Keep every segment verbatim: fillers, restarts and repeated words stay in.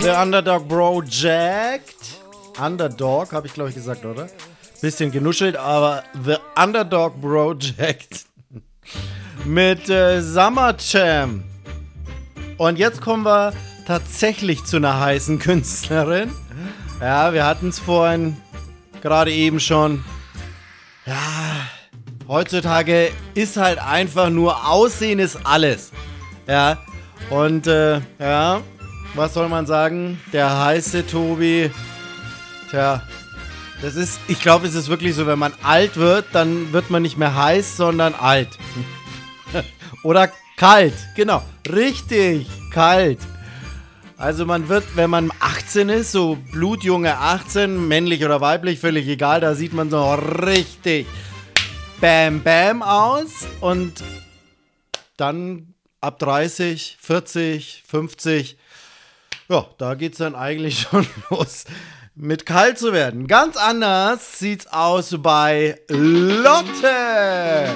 The Underdog Project. Underdog, habe ich glaube ich gesagt, oder? Bisschen genuschelt, aber The Underdog Project. Mit äh, Summer Jam. Und jetzt kommen wir tatsächlich zu einer heißen Künstlerin. Ja, wir hatten es vorhin gerade eben schon. Ja, heutzutage ist halt einfach nur Aussehen ist alles. Ja, und äh, ja, was soll man sagen? Der heiße Tobi, tja, das ist, ich glaube, es ist wirklich so, wenn man alt wird, dann wird man nicht mehr heiß, sondern alt. Oder kalt, genau, richtig, kalt. Also man wird, wenn man achtzehn ist, so blutjunge achtzehn, männlich oder weiblich, völlig egal, da sieht man so richtig bam bam aus und dann ab dreißig, vierzig, fünfzig, ja, da geht's dann eigentlich schon los mit kalt zu werden. Ganz anders sieht's aus bei Lotte.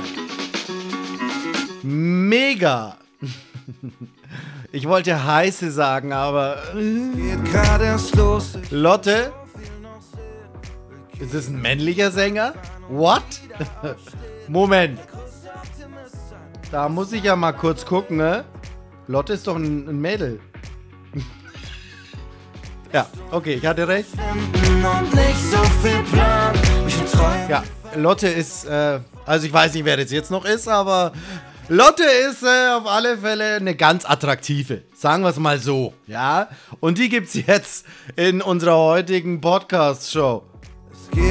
Mega. Ich wollte heiße sagen, aber Lotte? Ist das ein männlicher Sänger? What? Moment. Da muss ich ja mal kurz gucken, ne? Lotte ist doch ein, ein Mädel. Ja, okay, ich hatte recht. Ja, Lotte ist, äh, also ich weiß nicht, wer das jetzt noch ist, aber Lotte ist äh, auf alle Fälle eine ganz attraktive, sagen wir es mal so, ja? Und die gibt's jetzt in unserer heutigen Podcast-Show.